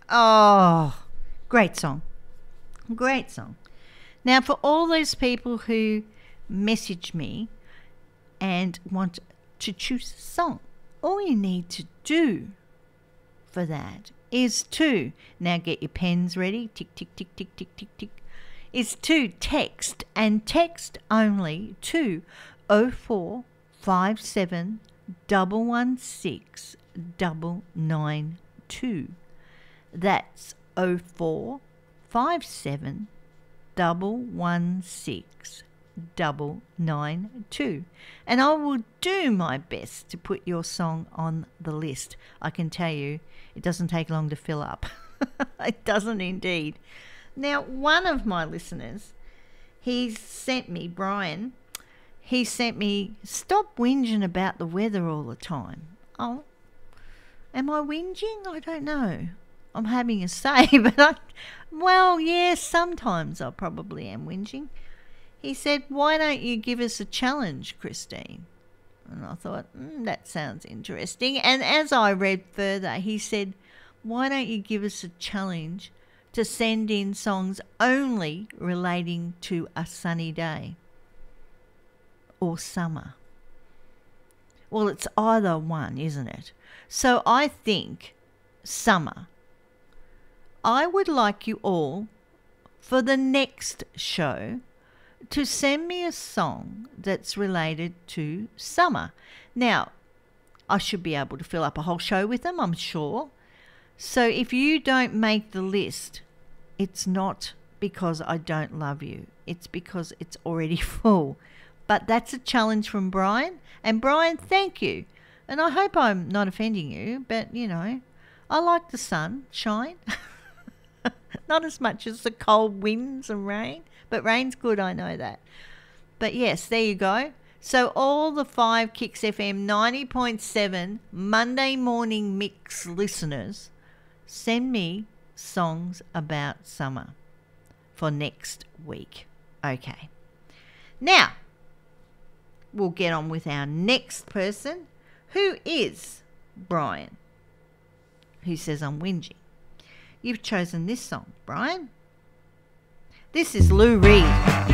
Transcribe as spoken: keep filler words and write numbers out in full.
Oh, great song. Great song. Now, for all those people who message me and want to choose a song, all you need to do for that is to, now get your pens ready, tick, tick, tick, tick, tick, tick, tick, is to text, and text only to oh four five seven one one six nine nine two. That's oh four five seven one one six nine nine two. And I will do my best to put your song on the list. I can tell you, it doesn't take long to fill up. It doesn't indeed. Now, one of my listeners, he sent me, Brian, he sent me, stop whinging about the weather all the time. Oh, am I whinging? I don't know. I'm having a say, but I, well, yes, sometimes I probably am whinging. He said, why don't you give us a challenge, Christine? And I thought, mm, that sounds interesting. And as I read further, he said, why don't you give us a challenge to send in songs only relating to a sunny day or summer? Well, it's either one, isn't it? So I think summer. I would like you all, for the next show, to send me a song that's related to summer. Now, I should be able to fill up a whole show with them, I'm sure. So if you don't make the list, it's not because I don't love you. It's because it's already full. But that's a challenge from Brian. And Brian, thank you. And I hope I'm not offending you, but, you know, I like the sun shine. Not as much as the cold winds and rain. But rain's good, I know that. But yes, there you go. So all the five Kicks F M ninety point seven Monday morning mix listeners, send me songs about summer for next week. Okay. Now, we'll get on with our next person, who is Brian, who says I'm whinging. You've chosen this song, Brian. This is Lou Reed.